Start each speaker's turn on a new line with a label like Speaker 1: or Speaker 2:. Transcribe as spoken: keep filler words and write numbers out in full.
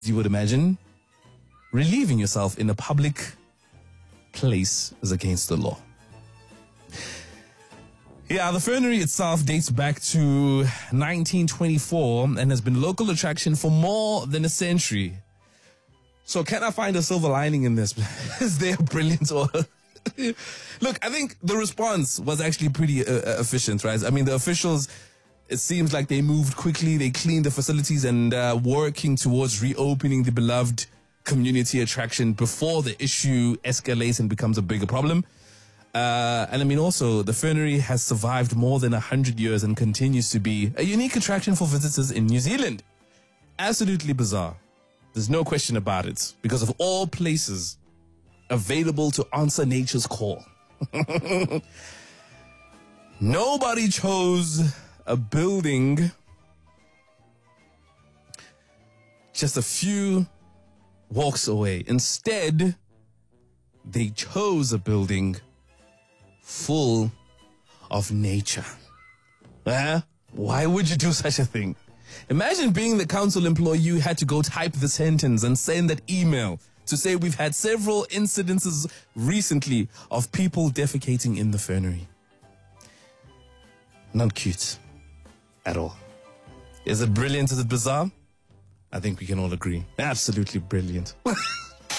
Speaker 1: you would imagine, relieving yourself in a public place is against the law. Yeah, the fernery itself dates back to nineteen twenty-four and has been local attraction for more than a century. So can I find a silver lining in this? Is there brilliant or... Look, I think the response was actually pretty uh, efficient, right? I mean, the officials, it seems like they moved quickly, they cleaned the facilities and uh, working towards reopening the beloved community attraction before the issue escalates and becomes a bigger problem. Uh, and I mean, also, the fernery has survived more than one hundred years and continues to be a unique attraction for visitors in New Zealand. Absolutely bizarre. There's no question about it. Because of all places available to answer nature's call. Nobody chose a building just a few walks away. Instead, they chose a building full of nature. Uh, why would you do such a thing? Imagine being the council employee, you had to go type the sentence and send that email to say we've had several incidences recently of people defecating in the fernery. Not cute at all. Is it brilliant? Is it bizarre? I think we can all agree. Absolutely brilliant.